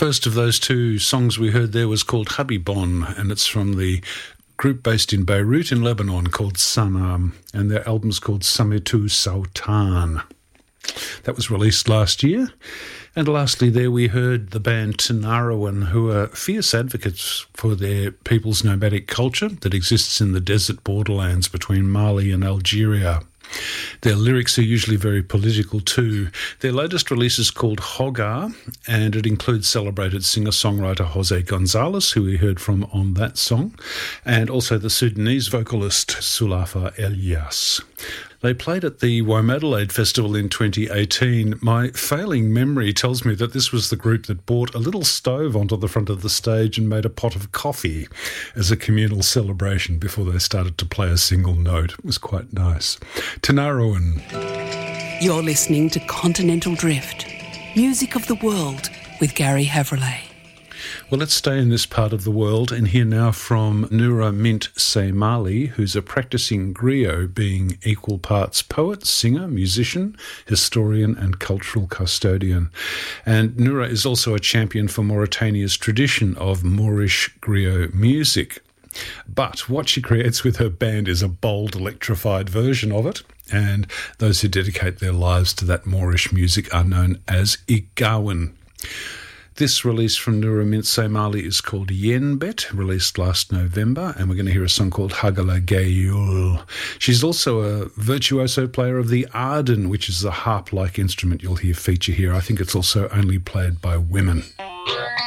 first of those two songs we heard there was called Habibon, and it's from the group based in Beirut in Lebanon called Sanam, and their album's called Sametu Sautan. That was released last year. And lastly there we heard the band Tanarawan, who are fierce advocates for their people's nomadic culture that exists in the desert borderlands between Mali and Algeria. Their lyrics are usually very political too. Their latest release is called Hogar, and it includes celebrated singer-songwriter Jose Gonzalez, who we heard from on that song, and also the Sudanese vocalist Sulafa Elias. They played at the Womadelaide Festival in 2018. My failing memory tells me that this was the group that brought a little stove onto the front of the stage and made a pot of coffee as a communal celebration before they started to play a single note. It was quite nice. Tanarawan. You're listening to Continental Drift, music of the world with Gary Havrillay. Well, let's stay in this part of the world and hear now from Noura Mint Seymali, who's a practicing griot, being equal parts poet, singer, musician, historian and cultural custodian. And Noura is also a champion for Mauritania's tradition of Moorish griot music. But what she creates with her band is a bold, electrified version of it, and those who dedicate their lives to that Moorish music are known as Igawan. This release from Noura Mint Seymali is called Yenbet, released last November, and we're going to hear a song called Hagala Gayul. She's also a virtuoso player of the arden, which is a harp-like instrument you'll hear feature here. I think it's also only played by women.